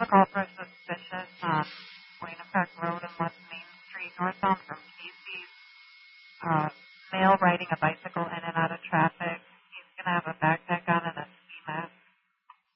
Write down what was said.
a call for a suspicious Waynepack Road and West Main Street, northbound from Casey's. Male riding a bicycle in and out of traffic.